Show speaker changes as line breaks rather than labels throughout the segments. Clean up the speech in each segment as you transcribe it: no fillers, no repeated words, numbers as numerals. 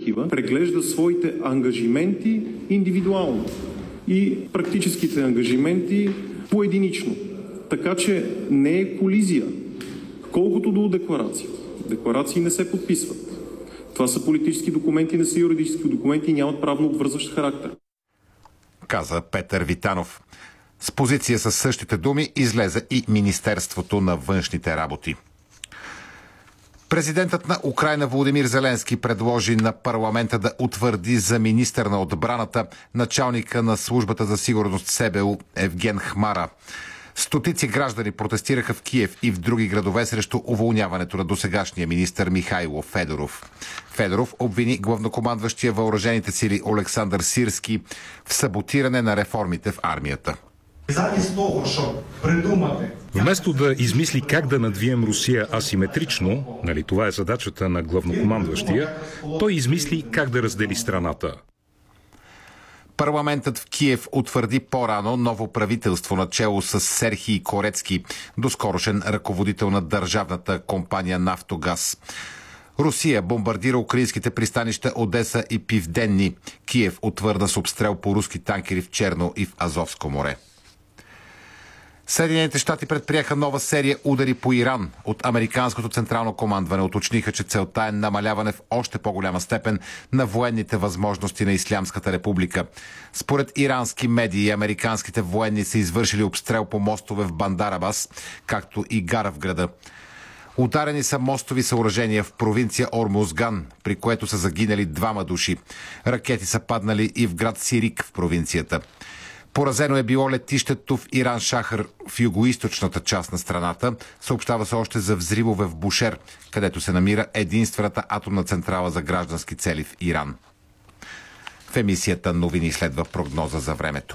такива, преглежда своите ангажименти индивидуално и практическите ангажименти поединично. Така че не е колизия. Колкото до декларации. Декларации не се подписват. Това са политически документи, не са юридически документи и нямат правно обвързващ характер.
Каза Петър Витанов. С позиция със същите думи излезе и Министерството на външните работи. Президентът на Украйна Володимир Зеленски предложи на парламента да утвърди за министър на отбраната началника на службата за сигурност СБУ Евген Хмара. Стотици граждани протестираха в Киев и в други градове срещу уволняването на досегашния министър Михайло Федоров. Федоров обвини главнокомандващия въоръжените сили Олександър Сирски в саботиране на реформите в армията.
Вместо да измисли как да надвием Русия асиметрично, нали това е задачата на главнокомандващия, той измисли как да раздели страната.
Парламентът в Киев утвърди по-рано ново правителство начело с Серхий Корецки, доскорошен ръководител на държавната компания Нафтогаз. Русия бомбардира украинските пристанища Одеса и Пивденни. Киев отвърна с обстрел по руски танкери в Черно и в Азовско море. Съединените щати предприеха нова серия удари по Иран. От американското централно командване уточниха, че целта е намаляване в още по-голяма степен на военните възможности на Ислямската република. Според ирански медии, американските военни са извършили обстрел по мостове в Бандар Абас, както и гара в града. Ударени са мостови съоръжения в провинция Ормузган, при което са загинали 2 души. Ракети са паднали и в град Сирик в провинцията. Поразено е било летището в Иран Шахър в югоизточната част на страната. Съобщава се още за взривове в Бушер, където се намира единствената атомна централа за граждански цели в Иран. В емисията новини следва прогноза за времето.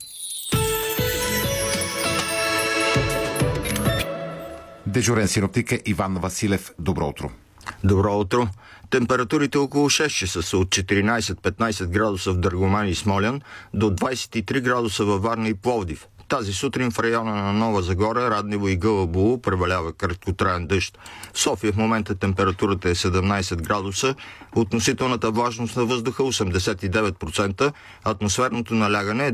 Дежурен синоптик е Иван Василев. Добро утро.
Добро утро. Температурите около 6 часа са от 14-15 градуса в Дъргоман и Смолян до 23 градуса във Варна и Пловдив. Тази сутрин в района на Нова Загора, Раднево и Гълъбово превалява краткотраен дъжд. В София в момента температурата е 17 градуса, относителната влажност на въздуха 89%, атмосферното налягане е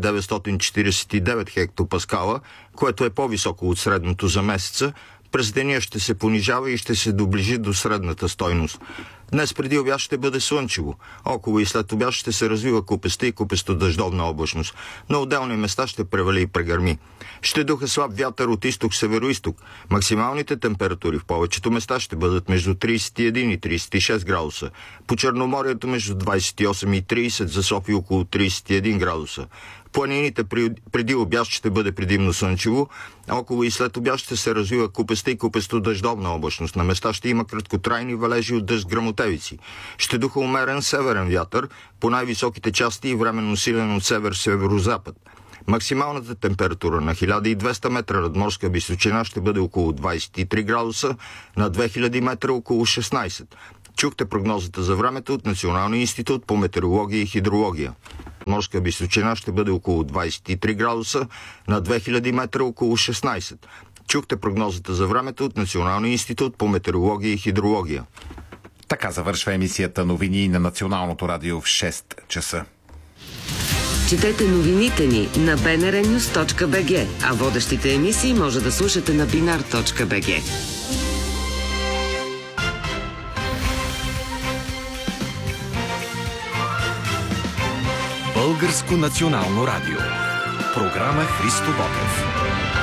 949 хектопаскала, което е по-високо от средното за месеца. През деня ще се понижава и ще се доближи до средната стойност. Днес преди обяд ще бъде слънчево. Около и след обяд ще се развива купеста и купесто-дъждовна облачност. На отделни места ще превали и прегърми. Ще духа слаб вятър от изток-североизток. Максималните температури в повечето места ще бъдат между 31 и 36 градуса. По Черноморието между 28 и 30, за София около 31 градуса. Планините преди обяд ще бъде предимно слънчево, а около и след обяд ще се развива купеста и купесто-дъждовна облачност. На места ще има краткотрайни валежи от дъжд гръмотевици. Ще духа умерен северен вятър, по най-високите части и временно силен от север-северозапад. Максималната температура на 1200 метра надморска височина ще бъде около 23 градуса, на 2000 метра около 16. Чухте прогнозата за времето от Националния институт по метеорология и хидрология. Морска височина ще бъде около 23 градуса, на 2000 метра около 16. Чухте прогнозата за времето от Националния институт по метеорология и хидрология.
Така завършва емисията новини на Националното радио в 6 часа.
Четете новините ни на bnrnews.bg, а водещите емисии може да слушате на binar.bg.
Българско национално радио. Програма Христо Ботев.